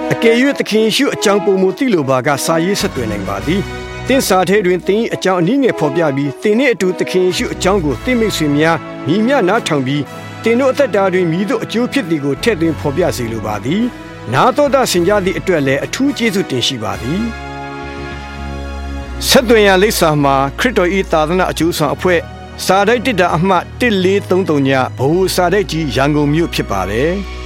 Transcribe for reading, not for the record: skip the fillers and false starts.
အကယ်၍သခင်ယေရှုအကြောင်းပုံမူသိလိုပါကစာရေးဆက်သွယ်နိုင်ပါသည်တင်းစာထဲတွင်တင်းအကြောင်းအနည်းငယ်ဖော်ပြပြီးတင်းနှင့်အတူသခင်ယေရှုအကြောင်းကိုသိမိတ်ဆွေများမိမြနားထောင်ပြီးတင်းတို့အသက်တာတွင်မိတို့အကျိုးဖြစ်သည်ကိုထည့်သွင်းဖော်ပြစေလိုပါသည်နာတော်တာဆင်ကြသည့်အတွက်လည်းအထူးကျေးဇူးတင်ရှိပါသည်ဆက်သွယ်ရန်လိပ်စာမှာခရစ်တော်၏သာသနာအကျိုးဆောင်အဖွဲ့စာတိုက်တစ်တာအမှတ်1433ညဘိုးစာတိုက်ကြီးရန်ကုန်မြို့ဖြစ်ပါတယ်